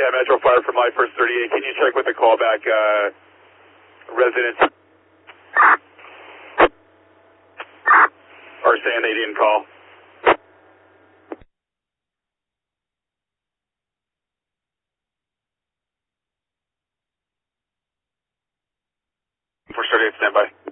Yeah, Metro Fire from Life First 38. Can you check with the callback residents? Are saying they didn't call. First 38, standby.